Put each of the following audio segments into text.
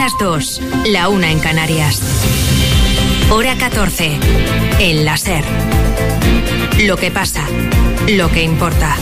las 2, la 1 en Canarias. Hora 14, en la SER. Lo que pasa, lo que importa.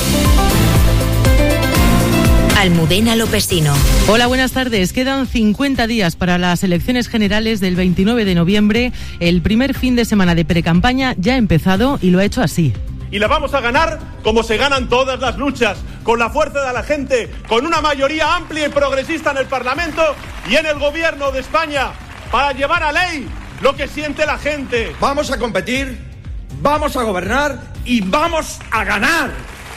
Almudena Lopesino. Hola, buenas tardes. Quedan 50 días para las elecciones generales del 29 de noviembre. El primer fin de semana de precampaña ya ha empezado y lo ha hecho así. Y la vamos a ganar como se ganan todas las luchas, con la fuerza de la gente, con una mayoría amplia y progresista en el Parlamento y en el Gobierno de España, para llevar a ley lo que siente la gente. Vamos a competir, vamos a gobernar y vamos a ganar.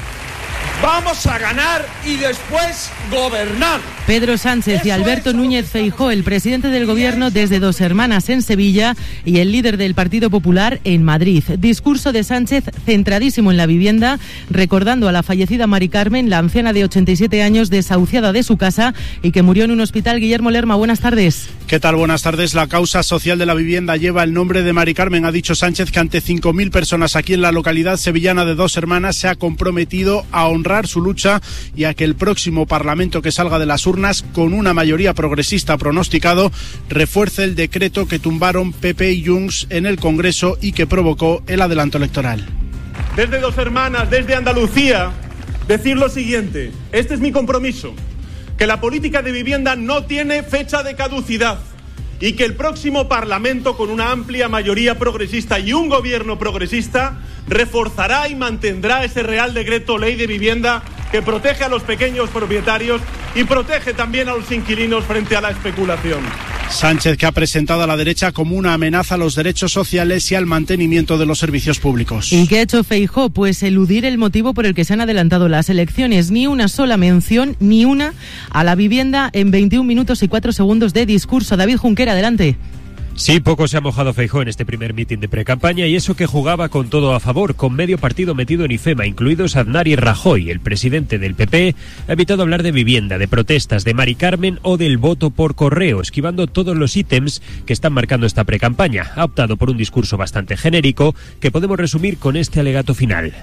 Vamos a ganar y después gobernar. Pedro Sánchez y Alberto Núñez Feijóo, el presidente del Gobierno desde Dos Hermanas en Sevilla y el líder del Partido Popular en Madrid. Discurso de Sánchez centradísimo en la vivienda, recordando a la fallecida Mari Carmen, la anciana de 87 años desahuciada de su casa y que murió en un hospital. Guillermo Lerma, buenas tardes. ¿Qué tal? Buenas tardes. La causa social de la vivienda lleva el nombre de Mari Carmen. Ha dicho Sánchez que ante 5.000 personas aquí en la localidad sevillana de Dos Hermanas se ha comprometido a honrar su lucha y a que el próximo Parlamento que salga de las urnas con una mayoría progresista pronosticado refuerce el decreto que tumbaron PP y Junts en el Congreso y que provocó el adelanto electoral. Desde Dos Hermanas, desde Andalucía, decir lo siguiente: este es mi compromiso, que la política de vivienda no tiene fecha de caducidad y que el próximo Parlamento, con una amplia mayoría progresista y un gobierno progresista, reforzará y mantendrá ese Real Decreto Ley de Vivienda que protege a los pequeños propietarios y protege también a los inquilinos frente a la especulación. Sánchez, que ha presentado a la derecha como una amenaza a los derechos sociales y al mantenimiento de los servicios públicos. ¿Y qué ha hecho Feijóo? Pues eludir el motivo por el que se han adelantado las elecciones. Ni una sola mención, ni una, a la vivienda en 21 minutos y 4 segundos de discurso. David Junquera, adelante. Sí, poco se ha mojado Feijóo en este primer mitin de precampaña, y eso que jugaba con todo a favor, con medio partido metido en IFEMA, incluidos Aznar y Rajoy. El presidente del PP ha evitado hablar de vivienda, de protestas, de Mari Carmen o del voto por correo, esquivando todos los ítems que están marcando esta precampaña. Ha optado por un discurso bastante genérico que podemos resumir con este alegato final.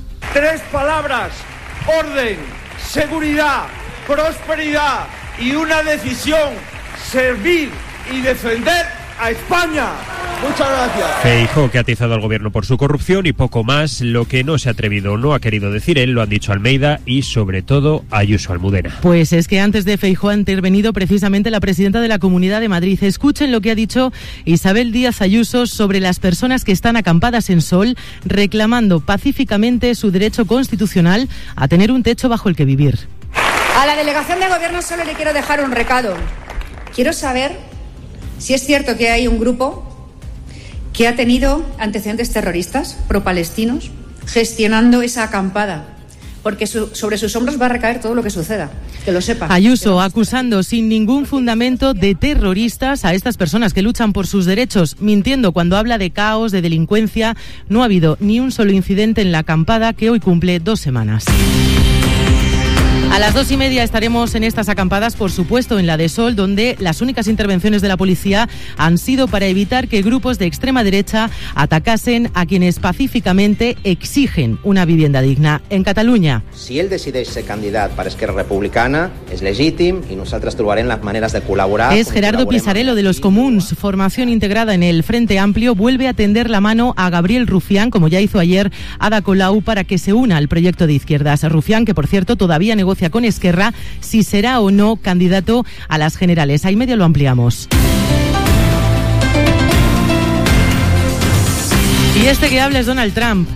3 palabras: orden, seguridad, prosperidad y una decisión: servir y defender a España. Muchas gracias. Feijóo, que ha atizado al gobierno por su corrupción y poco más. Lo que no se ha atrevido o no ha querido decir él, lo han dicho Almeida y sobre todo Ayuso. Almudena. Pues es que antes de Feijóo ha intervenido precisamente la presidenta de la Comunidad de Madrid. Escuchen lo que ha dicho Isabel Díaz Ayuso sobre las personas que están acampadas en Sol reclamando pacíficamente su derecho constitucional a tener un techo bajo el que vivir. A la delegación de gobierno solo le quiero dejar un recado. Quiero saber si es cierto que hay un grupo que ha tenido antecedentes terroristas pro-palestinos gestionando esa acampada, porque sobre sus hombros va a recaer todo lo que suceda, que lo sepa. Ayuso acusando sin ningún fundamento de terroristas a estas personas que luchan por sus derechos, mintiendo cuando habla de caos, de delincuencia. No ha habido ni un solo incidente en la acampada, que hoy cumple 2 semanas. A las 2:30 estaremos en estas acampadas, por supuesto en la de Sol, donde las únicas intervenciones de la policía han sido para evitar que grupos de extrema derecha atacasen a quienes pacíficamente exigen una vivienda digna. En Catalunya, si ell decideix ser candidat per Esquerra Republicana, és legítim i nosaltres trobarem las maneras de colaborar. Es Gerardo Pisarello de los Comuns. Formación integrada en el Frente Amplio vuelve a tender la mano a Gabriel Rufián, como ya hizo ayer Ada Colau, para que se una al proyecto de izquierdas. Rufián, que por cierto todavía negocia con Esquerra si será o no candidato a las generales. Ahí medio lo ampliamos. Y este que habla es Donald Trump.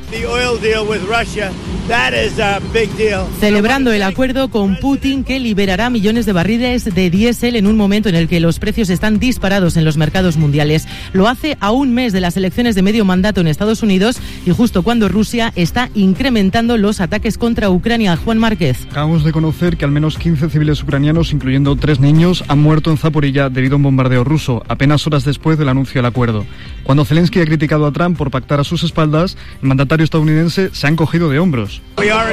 Celebrando el acuerdo con Putin que liberará millones de barriles de diésel en un momento en el que los precios están disparados en los mercados mundiales. Lo hace a un mes de las elecciones de medio mandato en Estados Unidos y justo cuando Rusia está incrementando los ataques contra Ucrania. Juan Márquez. Acabamos de conocer que al menos 15 civiles ucranianos, incluyendo 3 niños, han muerto en Zaporilla debido a un bombardeo ruso, apenas horas después del anuncio del acuerdo. Cuando Zelensky ha criticado a Trump por pactar a sus espaldas, el mandatario estadounidense se ha encogido de hombros.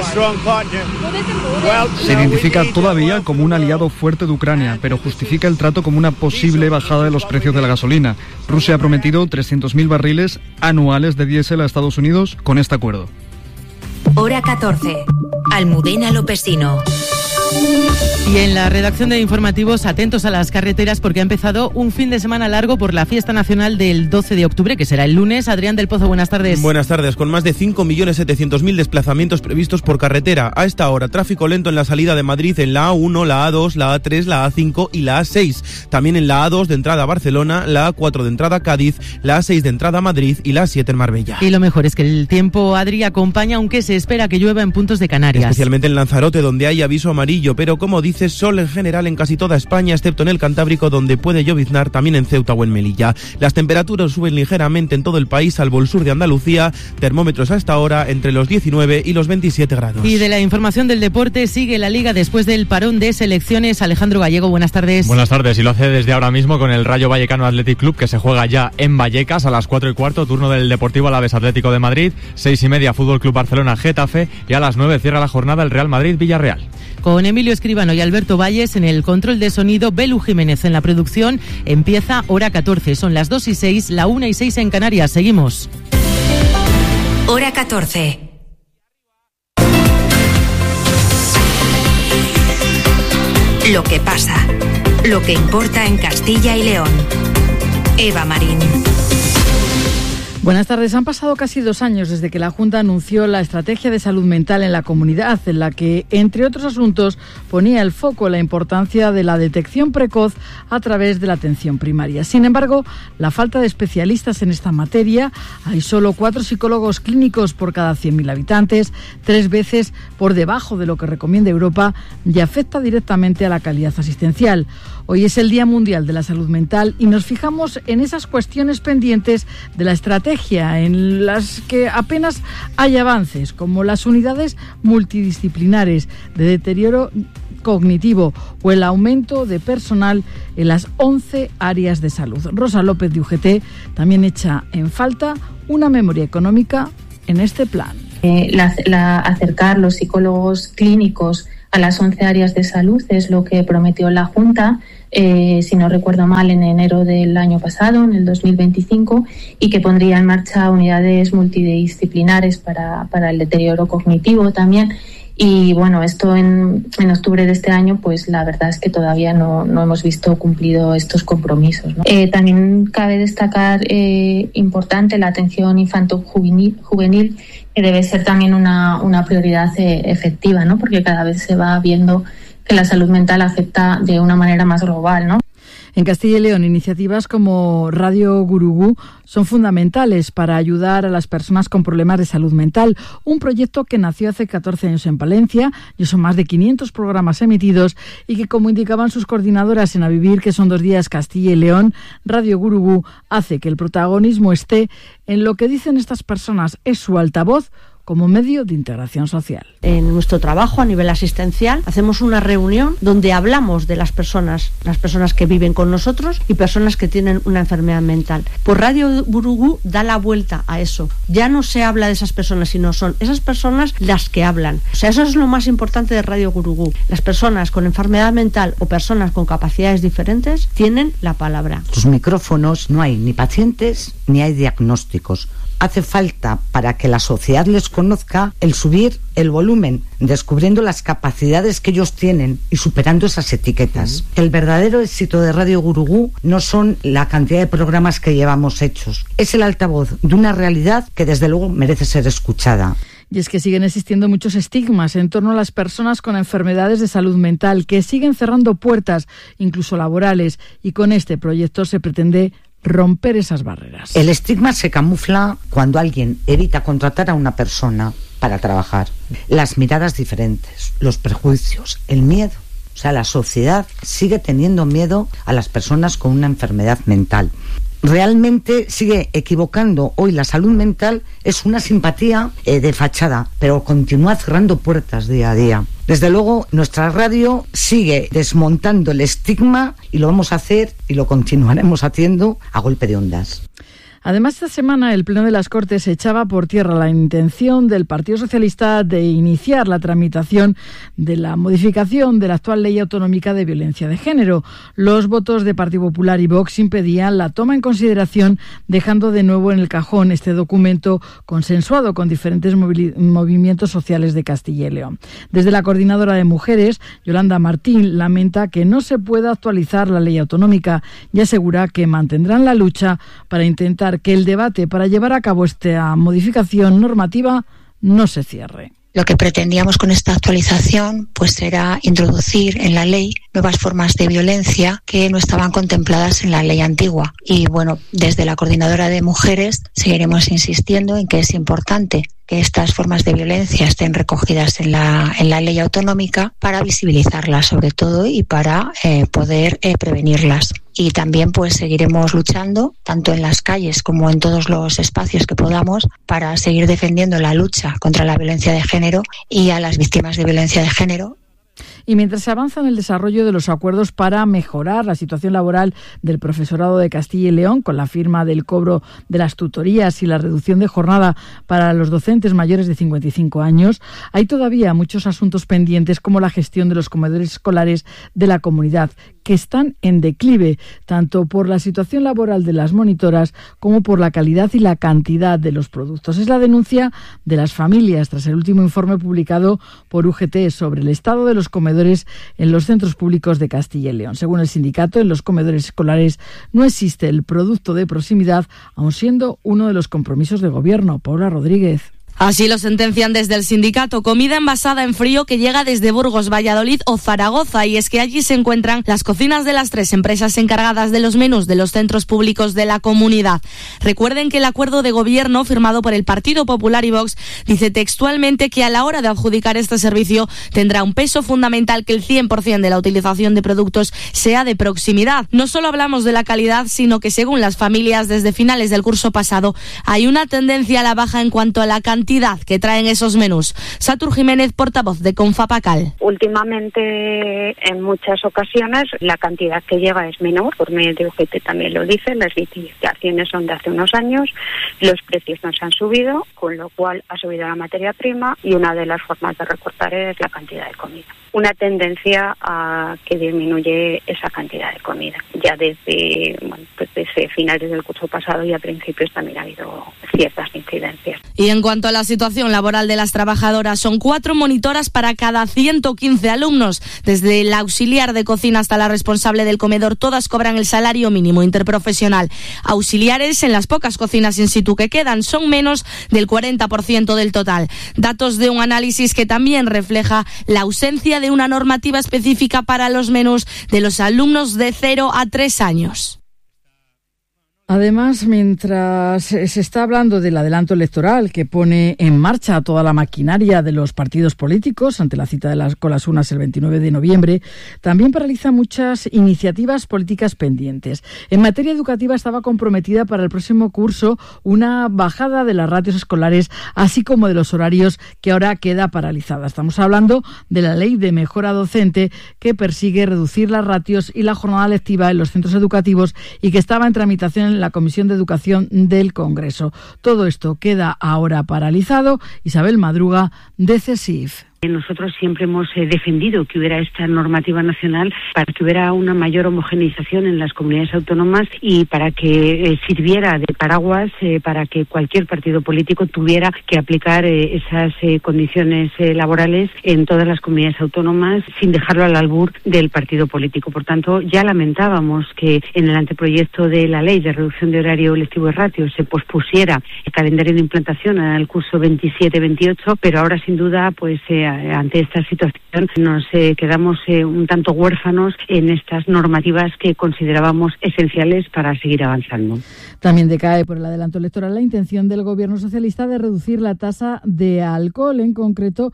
Se identifica todavía como un aliado fuerte de Ucrania, pero justifica el trato como una posible bajada de los precios de la gasolina. Rusia ha prometido 300.000 barriles anuales de diésel a Estados Unidos con este acuerdo. Hora 14. Almudena Lopesino. Y en la redacción de informativos, atentos a las carreteras porque ha empezado un fin de semana largo por la fiesta nacional del 12 de octubre, que será el lunes. Adrián del Pozo, buenas tardes. Buenas tardes. Con más de 5.700.000 desplazamientos previstos por carretera. A esta hora, tráfico lento en la salida de Madrid en la A1, la A2, la A3, la A5 y la A6. También en la A2 de entrada a Barcelona, la A4 de entrada a Cádiz, la A6 de entrada a Madrid y la A7 en Marbella. Y lo mejor es que el tiempo, Adri, acompaña, aunque se espera que llueva en puntos de Canarias. Especialmente en Lanzarote, donde hay aviso amarillo, pero como dices, sol en general en casi toda España, excepto en el Cantábrico, donde puede lloviznar, también en Ceuta o en Melilla. Las temperaturas suben ligeramente en todo el país, salvo el sur de Andalucía, termómetros hasta ahora entre los 19 y los 27 grados. Y de la información del deporte, sigue la Liga después del parón de selecciones. Alejandro Gallego, buenas tardes. Buenas tardes, y lo hace desde ahora mismo con el Rayo Vallecano Athletic Club, que se juega ya en Vallecas a las 4:15, turno del Deportivo Alavés Atlético de Madrid, 6:30 Fútbol Club Barcelona Getafe, y a las 9 cierra la jornada el Real Madrid Villarreal. Con Emilio Escribano y Alberto Valles en el control de sonido, Belu Jiménez en la producción. Empieza hora 14, son las 2:06, la 1:06 en Canarias. Seguimos. Hora 14. Lo que pasa, lo que importa en Castilla y León. Eva Marín. Buenas tardes. Han pasado casi 2 años desde que la Junta anunció la estrategia de salud mental en la comunidad, en la que, entre otros asuntos, ponía el foco en la importancia de la detección precoz a través de la atención primaria. Sin embargo, la falta de especialistas en esta materia, hay solo 4 psicólogos clínicos por cada 100.000 habitantes, 3 veces por debajo de lo que recomienda Europa, y afecta directamente a la calidad asistencial. Hoy es el Día Mundial de la Salud Mental y nos fijamos en esas cuestiones pendientes de la estrategia, en las que apenas hay avances, como las unidades multidisciplinares de deterioro cognitivo o el aumento de personal en las 11 áreas de salud. Rosa López de UGT también echa en falta una memoria económica en este plan. Acercar los psicólogos clínicos a las 11 áreas de salud es lo que prometió la Junta, si no recuerdo mal, en enero del año pasado, en el 2025, y que pondría en marcha unidades multidisciplinares para el deterioro cognitivo también. Y bueno, esto en octubre de este año, pues la verdad es que todavía no hemos visto cumplido estos compromisos, ¿no? También cabe destacar importante la atención infanto-juvenil, que debe ser también una prioridad efectiva, ¿no? Porque cada vez se va viendo que la salud mental afecta de una manera más global, ¿no? En Castilla y León, iniciativas como Radio Gurugú son fundamentales para ayudar a las personas con problemas de salud mental. Un proyecto que nació hace 14 años en Palencia, y son más de 500 programas emitidos, y que, como indicaban sus coordinadoras en A Vivir, que son 2 días Castilla y León, Radio Gurugú hace que el protagonismo esté en lo que dicen estas personas, es su altavoz como medio de integración social. En nuestro trabajo a nivel asistencial hacemos una reunión donde hablamos de las personas que viven con nosotros y personas que tienen una enfermedad mental. Pues Radio Gurugú da la vuelta a eso. Ya no se habla de esas personas, sino son esas personas las que hablan. O sea, eso es lo más importante de Radio Gurugú. Las personas con enfermedad mental o personas con capacidades diferentes tienen la palabra. Sus micrófonos no hay ni pacientes ni hay diagnósticos. Hace falta, para que la sociedad les conozca, el subir el volumen, descubriendo las capacidades que ellos tienen y superando esas etiquetas. El verdadero éxito de Radio Gurugú no son la cantidad de programas que llevamos hechos, es el altavoz de una realidad que desde luego merece ser escuchada. Y es que siguen existiendo muchos estigmas en torno a las personas con enfermedades de salud mental, que siguen cerrando puertas, incluso laborales, y con este proyecto se pretende romper esas barreras. El estigma se camufla cuando alguien evita contratar a una persona para trabajar. Las miradas diferentes, los prejuicios, el miedo. O sea, la sociedad sigue teniendo miedo a las personas con una enfermedad mental. Realmente sigue equivocando. Hoy la salud mental es una simpatía de fachada, pero continúa cerrando puertas día a día. Desde luego, nuestra radio sigue desmontando el estigma y lo vamos a hacer y lo continuaremos haciendo a golpe de ondas. Además, esta semana el Pleno de las Cortes echaba por tierra la intención del Partido Socialista de iniciar la tramitación de la modificación de la actual Ley Autonómica de Violencia de Género. Los votos de Partido Popular y Vox impedían la toma en consideración, dejando de nuevo en el cajón este documento consensuado con diferentes movimientos sociales de Castilla y León. Desde la Coordinadora de Mujeres, Yolanda Martín lamenta que no se pueda actualizar la Ley Autonómica y asegura que mantendrán la lucha para intentar que el debate para llevar a cabo esta modificación normativa no se cierre. Lo que pretendíamos con esta actualización pues era introducir en la ley nuevas formas de violencia que no estaban contempladas en la ley antigua. Y bueno, desde la Coordinadora de Mujeres seguiremos insistiendo en que es importante que estas formas de violencia estén recogidas en la ley autonómica para visibilizarlas sobre todo y para poder prevenirlas. Y también pues seguiremos luchando tanto en las calles como en todos los espacios que podamos para seguir defendiendo la lucha contra la violencia de género y a las víctimas de violencia de género. Y mientras se avanza en el desarrollo de los acuerdos para mejorar la situación laboral del profesorado de Castilla y León, con la firma del cobro de las tutorías y la reducción de jornada para los docentes mayores de 55 años, hay todavía muchos asuntos pendientes como la gestión de los comedores escolares de la comunidad, que están en declive, tanto por la situación laboral de las monitoras como por la calidad y la cantidad de los productos. Es la denuncia de las familias tras el último informe publicado por UGT sobre el estado de los comedores en los centros públicos de Castilla y León. Según el sindicato, en los comedores escolares no existe el producto de proximidad, aun siendo uno de los compromisos de gobierno. Paula Rodríguez. Así lo sentencian desde el sindicato. Comida envasada en frío que llega desde Burgos, Valladolid o Zaragoza, y es que allí se encuentran las cocinas de las 3 empresas encargadas de los menús de los centros públicos de la comunidad. Recuerden que el acuerdo de gobierno firmado por el Partido Popular y Vox dice textualmente que a la hora de adjudicar este servicio tendrá un peso fundamental que el 100% de la utilización de productos sea de proximidad. No solo hablamos de la calidad, sino que según las familias desde finales del curso pasado hay una tendencia a la baja en cuanto a la cantidad que traen esos menús. Satur Jiménez, portavoz de Confapacal. Últimamente, en muchas ocasiones, la cantidad que llega es menor, por medio de UGT también lo dice, las licitaciones son de hace unos años, los precios no se han subido, con lo cual ha subido la materia prima y una de las formas de recortar es la cantidad de comida. Una tendencia a que disminuye esa cantidad de comida. Ya desde finales del curso pasado y a principios también ha habido ciertas incidencias. Y en cuanto a la situación laboral de las trabajadoras, son 4 monitoras para cada 115 alumnos. Desde la auxiliar de cocina hasta la responsable del comedor, todas cobran el salario mínimo interprofesional. Auxiliares en las pocas cocinas in situ que quedan son menos del 40% del total. Datos de un análisis que también refleja la ausencia de una normativa específica para los menús de los alumnos de 0 a 3 años. Además, mientras se está hablando del adelanto electoral que pone en marcha toda la maquinaria de los partidos políticos ante la cita con las urnas el 29 de noviembre, también paraliza muchas iniciativas políticas pendientes. En materia educativa estaba comprometida para el próximo curso una bajada de las ratios escolares, así como de los horarios, que ahora queda paralizada. Estamos hablando de la Ley de Mejora Docente, que persigue reducir las ratios y la jornada lectiva en los centros educativos y que estaba en tramitación en la Comisión de Educación del Congreso. Todo esto queda ahora paralizado. Isabel Madruga, de CESIF. Nosotros siempre hemos defendido que hubiera esta normativa nacional para que hubiera una mayor homogeneización en las comunidades autónomas y para que sirviera de paraguas para que cualquier partido político tuviera que aplicar esas condiciones laborales en todas las comunidades autónomas sin dejarlo al albur del partido político. Por tanto, ya lamentábamos que en el anteproyecto de la ley de reducción de horario lectivo y ratio se pospusiera el calendario de implantación al curso 27-28, pero ahora sin duda pues ante esta situación nos quedamos un tanto huérfanos en estas normativas que considerábamos esenciales para seguir avanzando. También decae por el adelanto electoral la intención del gobierno socialista de reducir la tasa de alcohol. En concreto,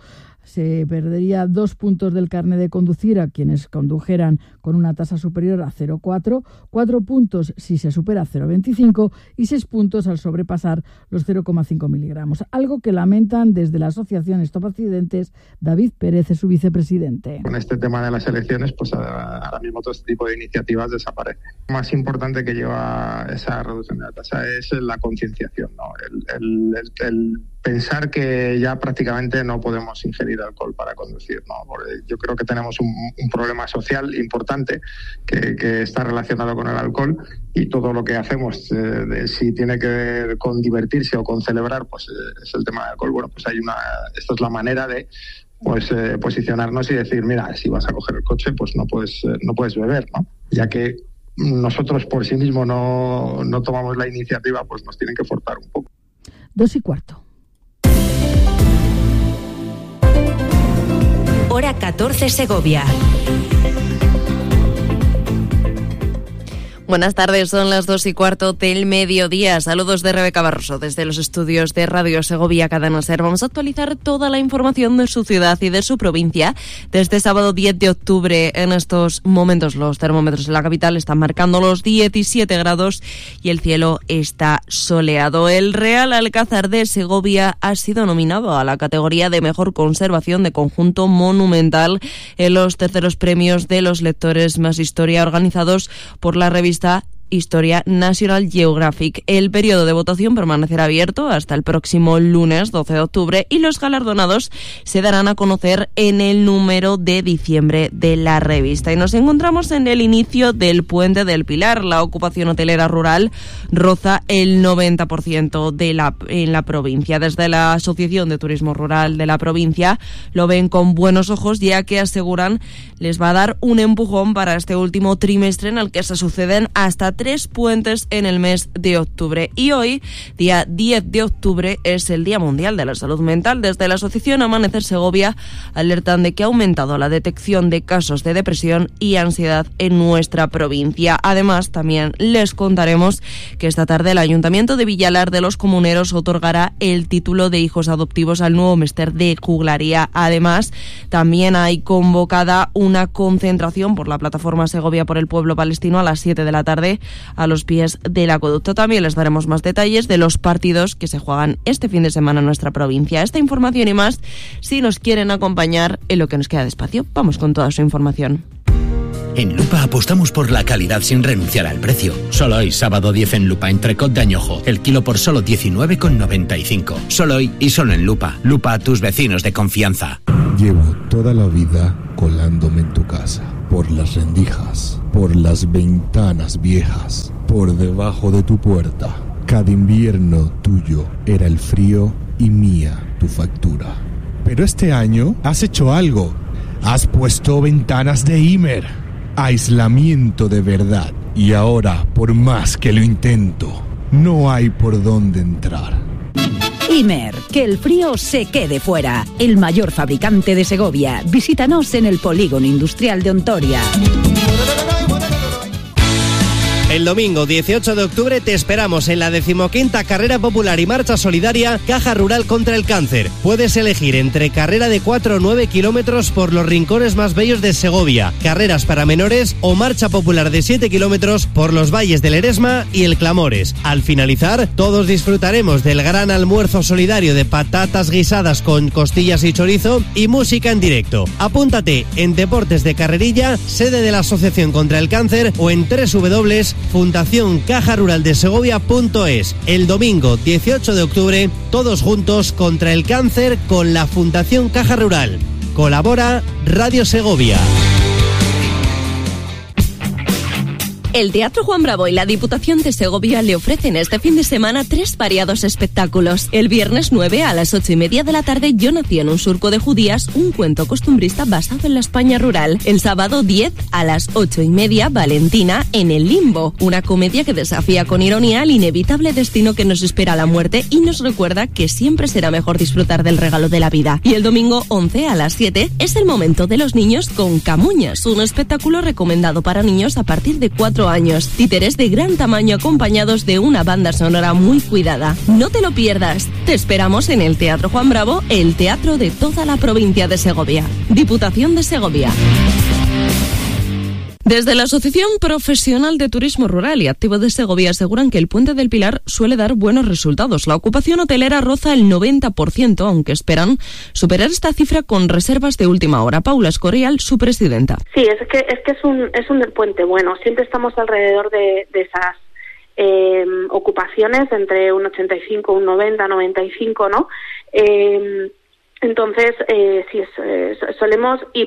Se perdería 2 puntos del carnet de conducir a quienes condujeran con una tasa superior a 0,4, 4 puntos si se supera 0,25 y 6 puntos al sobrepasar los 0,5 miligramos. Algo que lamentan desde la asociación Stop Accidentes. David Pérez es su vicepresidente. Con este tema de las elecciones, pues ahora mismo todo este tipo de iniciativas desaparece. Lo más importante que lleva esa reducción de la tasa es la concienciación, ¿no? El pensar que ya prácticamente no podemos ingerir alcohol para conducir, ¿no? Porque yo creo que tenemos un problema social importante que está relacionado con el alcohol, y todo lo que hacemos, si tiene que ver con divertirse o con celebrar, pues es el tema del alcohol. Bueno, pues esto es la manera de posicionarnos y decir, mira, si vas a coger el coche, pues no puedes beber, ¿no? Ya que nosotros por sí mismos no tomamos la iniciativa, pues nos tienen que forzar un poco. 2:15. Hora 14 Segovia. Buenas tardes, son las 2:15 del mediodía. Saludos de Rebeca Barroso desde los estudios de Radio Segovia Cadena Ser. Vamos a actualizar toda la información de su ciudad y de su provincia. Desde sábado 10 de octubre, en estos momentos los termómetros en la capital están marcando los 17 grados y el cielo está soleado. El Real Alcázar de Segovia ha sido nominado a la categoría de mejor conservación de conjunto monumental en los terceros premios de los lectores más historia organizados por la revista Historia National Geographic. El periodo de votación permanecerá abierto hasta el próximo lunes 12 de octubre y los galardonados se darán a conocer en el número de diciembre de la revista. Y nos encontramos en el inicio del Puente del Pilar. La ocupación hotelera rural roza el 90% en la provincia. Desde la Asociación de Turismo Rural de la provincia lo ven con buenos ojos, ya que aseguran les va a dar un empujón para este último trimestre en el que se suceden hasta 3 puentes en el mes de octubre. Y hoy, día 10 de octubre, es el Día Mundial de la Salud Mental. Desde la Asociación Amanecer Segovia alertan de que ha aumentado la detección de casos de depresión y ansiedad en nuestra provincia. Además, también les contaremos que esta tarde el Ayuntamiento de Villalar de los Comuneros otorgará el título de hijos adoptivos al nuevo Mester de Juglaría. Además, también hay convocada una concentración por la plataforma Segovia por el Pueblo Palestino a las 7 de la tarde a los pies del acueducto. También les daremos más detalles de los partidos que se juegan este fin de semana en nuestra provincia. Esta información y más, si nos quieren acompañar en lo que nos queda de espacio, vamos con toda su información. En Lupa apostamos por la calidad sin renunciar al precio. Solo hoy, sábado 10 en Lupa, entrecot de añojo. El kilo por solo 19,95. Solo hoy y solo en Lupa. Lupa, tus vecinos de confianza. Llevo toda la vida colándome en tu casa. Por las rendijas, por las ventanas viejas, por debajo de tu puerta. Cada invierno tuyo era el frío y mía tu factura. Pero este año has hecho algo. Has puesto ventanas de Imer. Aislamiento de verdad. Y ahora, por más que lo intento, no hay por dónde entrar. Imer, que el frío se quede fuera. El mayor fabricante de Segovia. Visítanos en el Polígono Industrial de Ontoria. El domingo 18 de octubre te esperamos en la 15ª Carrera Popular y Marcha Solidaria Caja Rural contra el Cáncer. Puedes elegir entre carrera de 4 o 9 kilómetros por los rincones más bellos de Segovia, carreras para menores o marcha popular de 7 kilómetros por los valles del Eresma y el Clamores. Al finalizar, todos disfrutaremos del gran almuerzo solidario de patatas guisadas con costillas y chorizo y música en directo. Apúntate en Deportes de Carrerilla, sede de la Asociación contra el Cáncer, o en www.fundacioncajaruraldesegovia.es. El domingo 18 de octubre, todos juntos contra el cáncer con la Fundación Caja Rural. Colabora Radio Segovia. El Teatro Juan Bravo y la Diputación de Segovia le ofrecen este fin de semana 3 variados espectáculos. El viernes 9 a las 8:30 de la tarde, Yo nací en un surco de judías, un cuento costumbrista basado en la España rural. El sábado 10 a las 8:30, Valentina en el limbo, una comedia que desafía con ironía el inevitable destino que nos espera la muerte y nos recuerda que siempre será mejor disfrutar del regalo de la vida. Y el domingo 11 a las 7 es el momento de los niños con Camuñas, un espectáculo recomendado para niños a partir de 4 4 años. Títeres de gran tamaño acompañados de una banda sonora muy cuidada. No te lo pierdas. Te esperamos en el Teatro Juan Bravo, el teatro de toda la provincia de Segovia. Diputación de Segovia. Desde la Asociación Profesional de Turismo Rural y Activo de Segovia aseguran que el Puente del Pilar suele dar buenos resultados. La ocupación hotelera roza el 90%, aunque esperan superar esta cifra con reservas de última hora. Paula Escorial, su presidenta. Sí, es que es un puente bueno. Siempre estamos alrededor de esas ocupaciones, entre un 85, un 90, 95, ¿no? Entonces, sí, solemos, y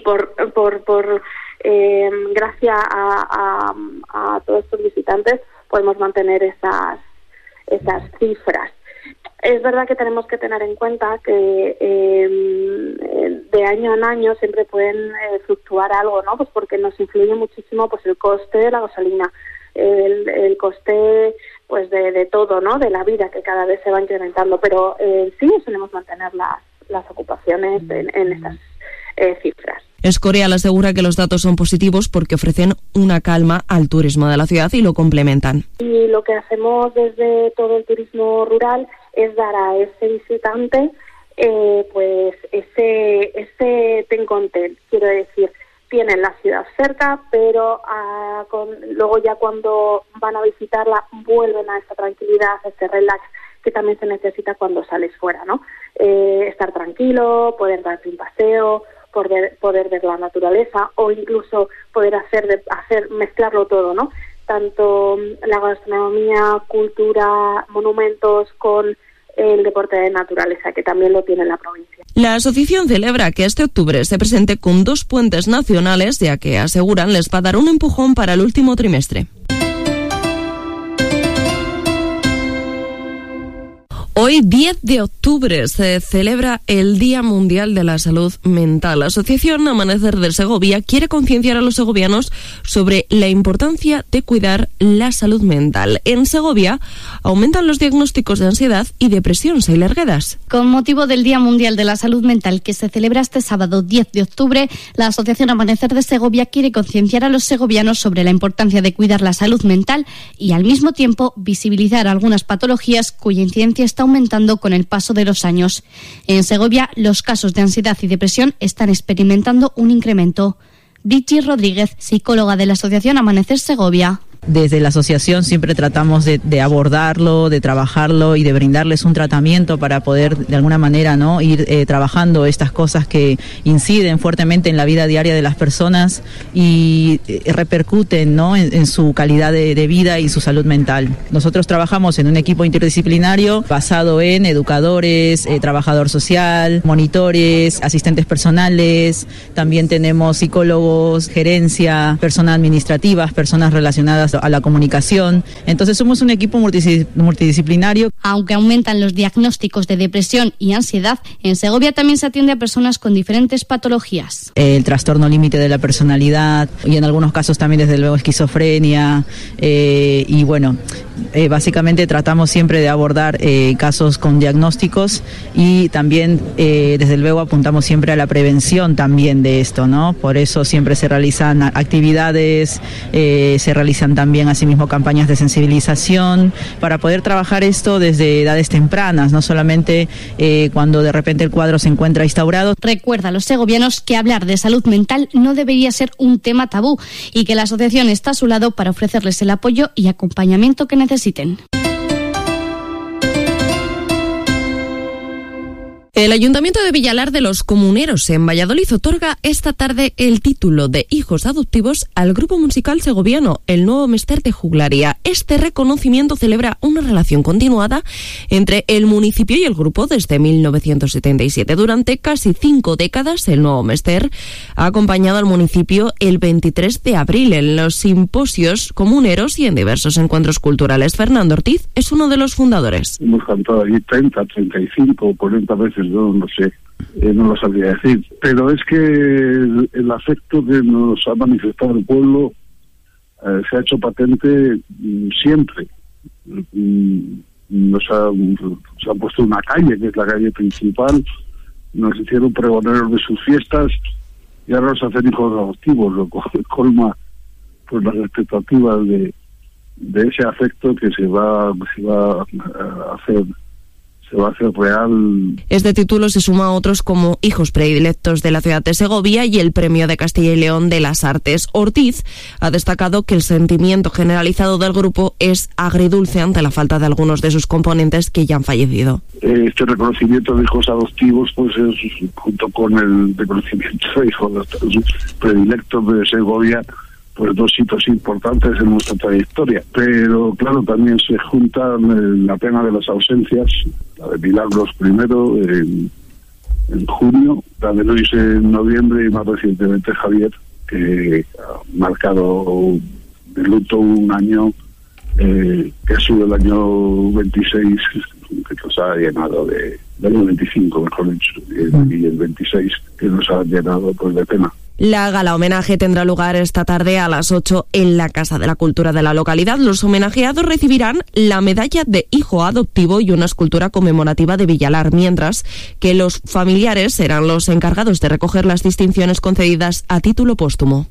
gracias a todos estos visitantes podemos mantener esas cifras. Es verdad que tenemos que tener en cuenta que de año en año siempre pueden fluctuar algo, ¿no? Pues porque nos influye muchísimo pues el coste de la gasolina, el coste pues de todo, ¿no? De la vida, que cada vez se va incrementando, pero sí solemos mantener las ocupaciones en estas cifras. Escorial asegura que los datos son positivos porque ofrecen una calma al turismo de la ciudad y lo complementan. Y lo que hacemos desde todo el turismo rural es dar a ese visitante pues ese ten con ten. Quiero decir, tienen la ciudad cerca, pero luego ya cuando van a visitarla vuelven a esta tranquilidad, a este relax que también se necesita cuando sales fuera, ¿no? Estar tranquilo, poder darte un paseo, poder ver la naturaleza, o incluso poder mezclarlo todo, ¿no? Tanto la gastronomía, cultura, monumentos con el deporte de naturaleza, que también lo tiene la provincia. La asociación celebra que este octubre se presente con 2 puentes nacionales, ya que aseguran les va a dar un empujón para el último trimestre. Hoy, 10 de octubre, se celebra el Día Mundial de la Salud Mental. La Asociación Amanecer de Segovia quiere concienciar a los segovianos sobre la importancia de cuidar la salud mental. En Segovia aumentan los diagnósticos de ansiedad y depresión. Sailer Guedas. Con motivo del Día Mundial de la Salud Mental, que se celebra este sábado 10 de octubre, la Asociación Amanecer de Segovia quiere concienciar a los segovianos sobre la importancia de cuidar la salud mental y, al mismo tiempo, visibilizar algunas patologías cuya incidencia está aumentando con el paso de los años. En Segovia, los casos de ansiedad y depresión están experimentando un incremento. Brigitte Rodríguez, psicóloga de la Asociación Amanecer Segovia. Desde la asociación siempre tratamos de abordarlo, de trabajarlo y de brindarles un tratamiento para poder de alguna manera, ¿no?, ir trabajando estas cosas que inciden fuertemente en la vida diaria de las personas y repercuten, ¿no?, en su calidad de vida y su salud mental. Nosotros trabajamos en un equipo interdisciplinario basado en educadores, trabajador social, monitores, asistentes personales, también tenemos psicólogos, gerencia, personas administrativas, personas relacionadas a la comunicación. Entonces somos un equipo multidisciplinario. Aunque aumentan los diagnósticos de depresión y ansiedad, en Segovia también se atiende a personas con diferentes patologías. El trastorno límite de la personalidad y en algunos casos también desde luego esquizofrenia y bueno, básicamente tratamos siempre de abordar casos con diagnósticos y también desde luego apuntamos siempre a la prevención también de esto, ¿no? Por eso siempre se realizan actividades, se realizan también asimismo campañas de sensibilización para poder trabajar esto desde edades tempranas, no solamente cuando de repente el cuadro se encuentra instaurado. Recuerda a los segovianos que hablar de salud mental no debería ser un tema tabú y que la asociación está a su lado para ofrecerles el apoyo y acompañamiento que necesiten. El Ayuntamiento de Villalar de los Comuneros en Valladolid otorga esta tarde el título de Hijos Adoptivos al grupo musical segoviano El Nuevo Mester de Juglaria. Este reconocimiento celebra una relación continuada entre el municipio y el grupo desde 1977. Durante casi 5 décadas, El Nuevo Mester ha acompañado al municipio el 23 de abril en los simposios comuneros y en diversos encuentros culturales. Fernando Ortiz es uno de los fundadores. Hemos cantado allí 30, 35, 40 veces. No sé, no lo sabría decir, pero es que el afecto que nos ha manifestado el pueblo se ha hecho patente siempre. Se ha puesto una calle, que es la calle principal, nos hicieron pregoneros de sus fiestas y ahora nos hacen hijos adoptivos, lo cual colma pues las expectativas de ese afecto que se va a hacer real. Este título se suma a otros como Hijos predilectos de la ciudad de Segovia y el Premio de Castilla y León de las Artes. Ortiz ha destacado que el sentimiento generalizado del grupo es agridulce ante la falta de algunos de sus componentes que ya han fallecido. Este reconocimiento de hijos adoptivos pues es, junto con el reconocimiento de hijos predilectos de Segovia, pues dos hitos importantes en nuestra trayectoria. Pero claro, también se juntan la pena de las ausencias, la de Milagros primero en junio, la de Luis en noviembre y más recientemente Javier, que ha marcado de luto un año que ha sido el año 26, que nos ha llenado del 25, mejor dicho, y el 26 que nos ha llenado pues de pena. La gala homenaje tendrá lugar esta tarde a las 8 en la Casa de la Cultura de la localidad. Los homenajeados recibirán la medalla de hijo adoptivo y una escultura conmemorativa de Villalar, mientras que los familiares serán los encargados de recoger las distinciones concedidas a título póstumo.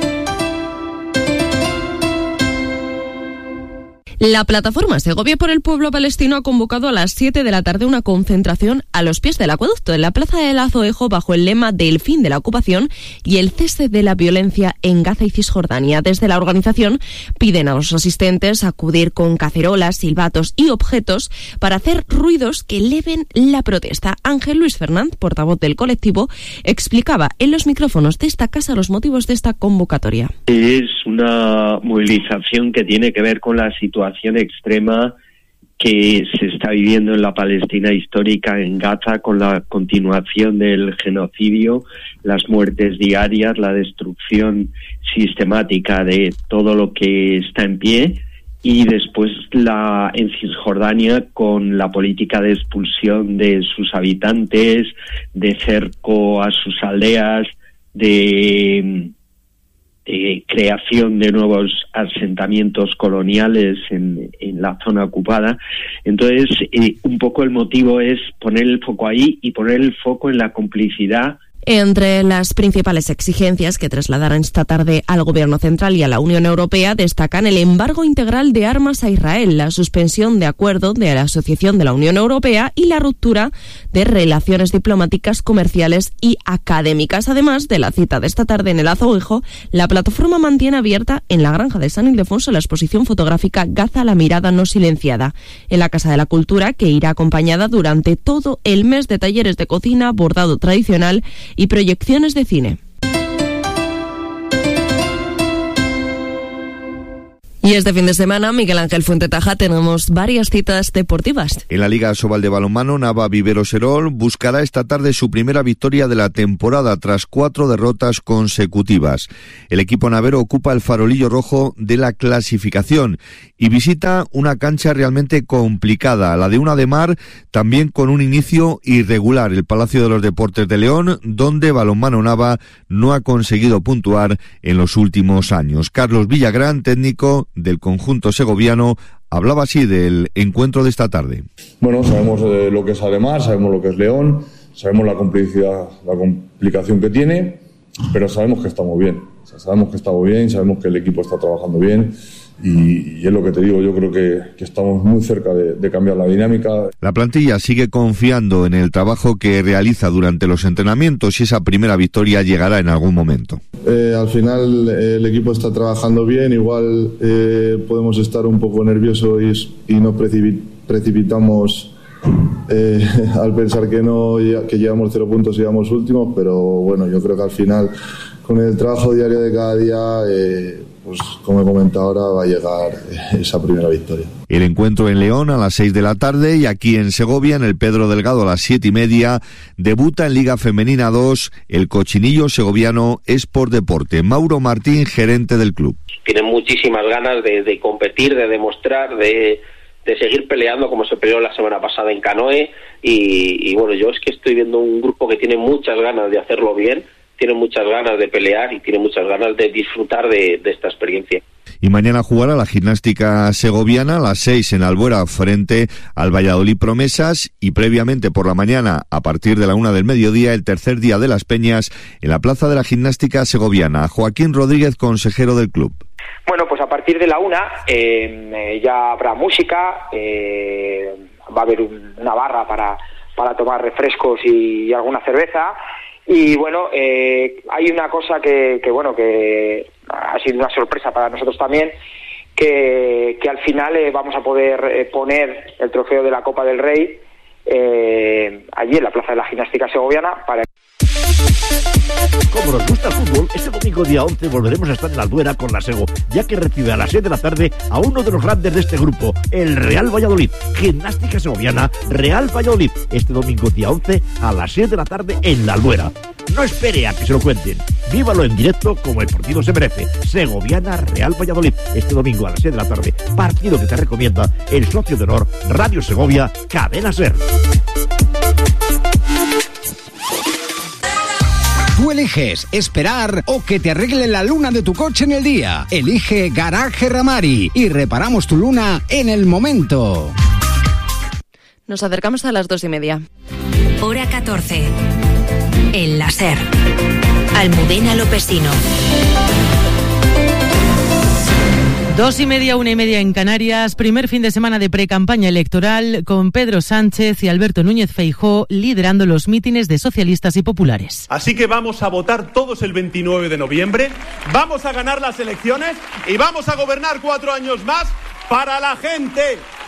La plataforma Segovia por el Pueblo Palestino ha convocado a las 7 de la tarde una concentración a los pies del acueducto en la Plaza del Azoejo bajo el lema del fin de la ocupación y el cese de la violencia en Gaza y Cisjordania. Desde la organización piden a los asistentes acudir con cacerolas, silbatos y objetos para hacer ruidos que eleven la protesta. Ángel Luis Fernández, portavoz del colectivo, explicaba en los micrófonos de esta casa los motivos de esta convocatoria. Es una movilización que tiene que ver con la situación extrema que se está viviendo en la Palestina histórica, en Gaza, con la continuación del genocidio, las muertes diarias, la destrucción sistemática de todo lo que está en pie, y después en Cisjordania con la política de expulsión de sus habitantes, de cerco a sus aldeas, de creación de nuevos asentamientos coloniales en la zona ocupada. Entonces, un poco el motivo es poner el foco ahí y poner el foco en la complicidad. Entre las principales exigencias que trasladarán esta tarde al Gobierno Central y a la Unión Europea destacan el embargo integral de armas a Israel, la suspensión de acuerdo de la Asociación de la Unión Europea y la ruptura de relaciones diplomáticas, comerciales y académicas. Además de la cita de esta tarde en el Azoguejo, la plataforma mantiene abierta en la Granja de San Ildefonso la exposición fotográfica Gaza, la mirada no silenciada, en la Casa de la Cultura, que irá acompañada durante todo el mes de talleres de cocina, bordado tradicional y proyecciones de cine. Y este fin de semana, Miguel Ángel Fuentetaja, tenemos varias citas deportivas. En la Liga Sobal de Balonmano, Nava Vivero Serol buscará esta tarde su primera victoria de la temporada tras 4 derrotas consecutivas. El equipo navero ocupa el farolillo rojo de la clasificación y visita una cancha realmente complicada, la de Una de Mar, también con un inicio irregular, el Palacio de los Deportes de León, donde Balonmano Nava no ha conseguido puntuar en los últimos años. Carlos Villagrán, técnico del conjunto segoviano, hablaba así del encuentro de esta tarde. Bueno, sabemos lo que es Ademar, sabemos lo que es León, sabemos la complicación que tiene, pero sabemos que estamos bien. Sabemos que el equipo está trabajando bien y es lo que te digo, yo creo que estamos muy cerca de cambiar la dinámica. La plantilla sigue confiando en el trabajo que realiza durante los entrenamientos y esa primera victoria llegará en algún momento. Al final el equipo está trabajando bien, igual podemos estar un poco nerviosos y nos precipitamos al pensar que llevamos 0 puntos y llevamos últimos, pero bueno, yo creo que al final con el trabajo diario de cada día, pues como he comentado ahora, va a llegar esa primera victoria. El encuentro en León a las 6 de la tarde y aquí en Segovia, en el Pedro Delgado a las 7:30, debuta en Liga Femenina 2 el Cochinillo Segoviano Sport Deporte. Mauro Martín, gerente del club. Tienen muchísimas ganas de competir, de demostrar, de seguir peleando como se peleó la semana pasada en Canoe y bueno, yo es que estoy viendo un grupo que tiene muchas ganas de hacerlo bien, tiene muchas ganas de pelear y tiene muchas ganas de disfrutar de esta experiencia. Y mañana jugará la gimnástica segoviana a las 6 en Albuera frente al Valladolid Promesas y previamente por la mañana a partir de la 1 del mediodía el tercer día de las Peñas en la plaza de la gimnástica segoviana. Joaquín Rodríguez, consejero del club. Bueno, pues a partir de la 1 ya habrá música, va a haber una barra para tomar refrescos y alguna cerveza. Y bueno, hay una cosa que ha sido una sorpresa para nosotros también, que al final vamos a poder poner el trofeo de la Copa del Rey allí en la Plaza de la Gimnástica Segoviana para... Como nos gusta el fútbol, este domingo día 11 volveremos a estar en la Albuera con la Sego, ya que recibe a las 6 de la tarde a uno de los grandes de este grupo, el Real Valladolid. Gimnástica Segoviana, Real Valladolid, este domingo día 11 a las 6 de la tarde en la Albuera. No espere a que se lo cuenten, vívalo en directo como el partido se merece. Segoviana, Real Valladolid, este domingo a las 6 de la tarde, partido que te recomienda el socio de honor Radio Segovia, Cadena SER. Tú eliges esperar o que te arregle la luna de tu coche en el día. Elige Garaje Ramari y reparamos tu luna en el momento. Nos acercamos a las 2:30. Hora 14. El La SER. Almudena Lopesino. 2:30, 1:30 en Canarias. Primer fin de semana de precampaña electoral con Pedro Sánchez y Alberto Núñez Feijóo liderando los mítines de socialistas y populares. Así que vamos a votar todos el 29 de noviembre, vamos a ganar las elecciones y vamos a gobernar 4 años más para la gente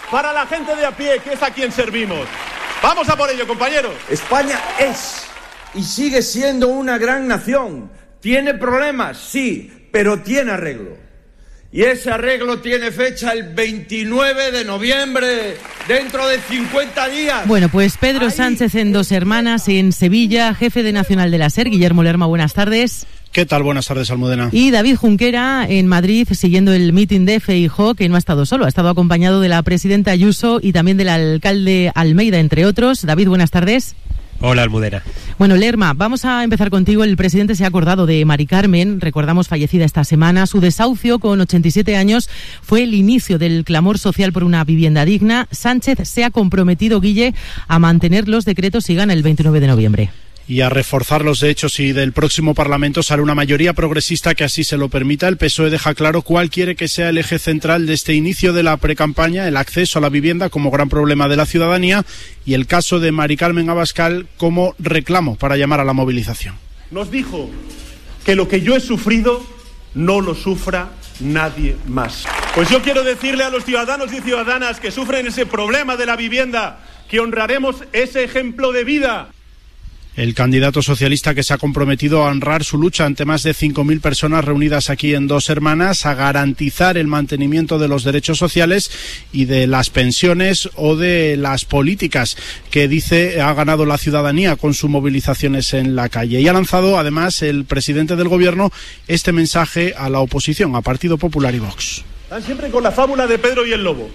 de a pie, que es a quien servimos. Vamos a por ello, compañeros. España es y sigue siendo una gran nación. Tiene problemas, sí, pero tiene arreglo. Y ese arreglo tiene fecha el 29 de noviembre, dentro de 50 días. Bueno, pues Pedro Sánchez en Dos Hermanas, en Sevilla, jefe de Nacional de la SER, Guillermo Lerma, buenas tardes. ¿Qué tal? Buenas tardes, Almudena. Y David Junquera en Madrid, siguiendo el mitin de Feijóo, que no ha estado solo, ha estado acompañado de la presidenta Ayuso y también del alcalde Almeida, entre otros. David, buenas tardes. Hola, Almudena. Bueno, Lerma, vamos a empezar contigo. El presidente se ha acordado de Mari Carmen, recordamos fallecida esta semana. Su desahucio con 87 años fue el inicio del clamor social por una vivienda digna. Sánchez se ha comprometido, Guille, a mantener los decretos y gana el 29 de noviembre. Y a reforzar los derechos, y del próximo Parlamento sale una mayoría progresista que así se lo permita. El PSOE deja claro cuál quiere que sea el eje central de este inicio de la precampaña: el acceso a la vivienda como gran problema de la ciudadanía y el caso de Mari Carmen Abascal como reclamo para llamar a la movilización. Nos dijo que lo que yo he sufrido no lo sufra nadie más. Pues yo quiero decirle a los ciudadanos y ciudadanas que sufren ese problema de la vivienda que honraremos ese ejemplo de vida. El candidato socialista, que se ha comprometido a honrar su lucha ante más de 5.000 personas reunidas aquí en Dos Hermanas, a garantizar el mantenimiento de los derechos sociales y de las pensiones o de las políticas que dice ha ganado la ciudadanía con sus movilizaciones en la calle. Y ha lanzado además el presidente del gobierno este mensaje a la oposición, a Partido Popular y Vox. Están siempre con la fábula de Pedro y el lobo.